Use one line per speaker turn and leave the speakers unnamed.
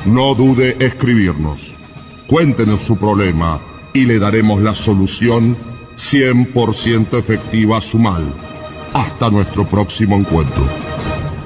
no dude escribirnos. Cuéntenos su problema y le daremos la solución 100% efectiva a su mal. Hasta nuestro próximo encuentro.